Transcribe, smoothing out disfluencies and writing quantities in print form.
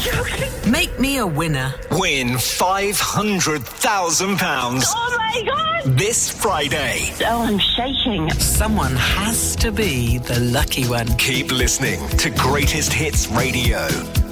joking? Make me a winner. Win £500,000 Oh my God! this Friday. Oh, I'm shaking. Someone has to be the lucky one. Keep listening to Greatest Hits Radio.